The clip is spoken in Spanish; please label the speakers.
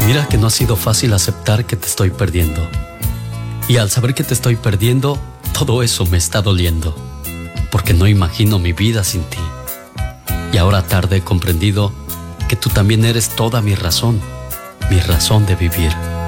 Speaker 1: Mira que no ha sido fácil aceptar que te estoy perdiendo. Y al saber que te estoy perdiendo, todo eso me está doliendo, porque no imagino mi vida sin ti. Y ahora tarde he comprendido que tú también eres toda mi razón de vivir.